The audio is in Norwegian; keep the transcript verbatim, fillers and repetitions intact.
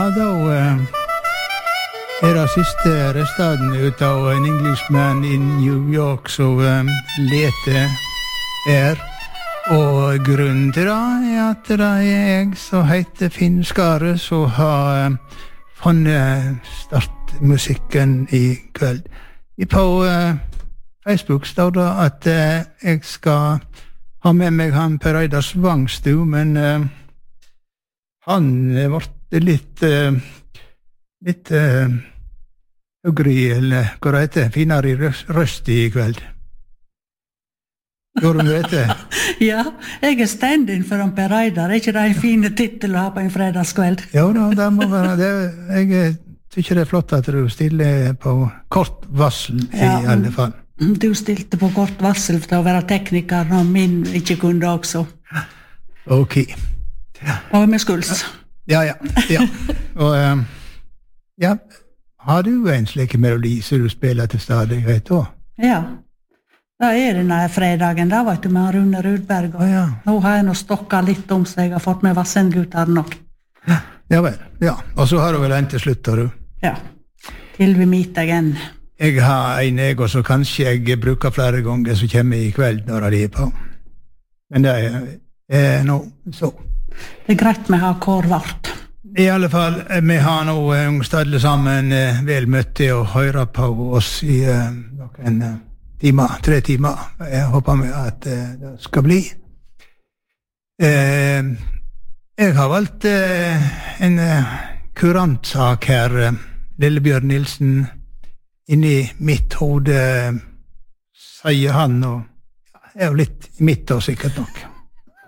da uh, er det siste restaden ut av en Englishman i New York som um, leter er. Og grunnen til det er at det er jeg som heter Finn Skare som har um, funnet startmusikken i kveld. På uh, Facebook står det at uh, jeg skal ha med meg han Per Reidar Svangstu, men uh, han ble litt uh, litt uh, høgre, eller hva det heter, finere i røst i kveld. Gjør du vet det? Ja, jeg er stand-in for han Per Reidar. Er ikke det en fin titel å ha på en fredagskveld? Ja, da, det må være det. Jeg tykker det er flott at du stiller på kort varsel i ja, alle fall. Du stilte på kort varsel for å være tekniker når min ikke kunne også. Ok. Ja. Og med skuls. Ja, ja. ja. Og um, ja, har du en slik melodi som du spiller til stadighet da? Ja. Da er denne fredagen, da vet du, med Rune Rudberg. Og oh, ja. Nå har jeg nå stokket litt om seg, jeg har fått med Vassendgutter nok. Ja, ja vel, ja. Og så har du vel en til slutt, har du? Ja, til vi meet again. Jeg har en jeg, og så kanskje jeg bruker flere ganger som kommer i kveld når de er på. Men det er, er nå så. Det er greit med å ha kår vart. I alle fall, vi har nå ungstadle sammen eh, vel møtt til å høre på oss i eh, noen eh, timer, tre timer. Jeg håper med at eh, det skal bli. Eh, jeg har valgt eh, en eh, kurantsak her, eh, Lillebjørn Nilsen, inni mitt hode, sier han, og er jo litt i mitt og sikkert nok.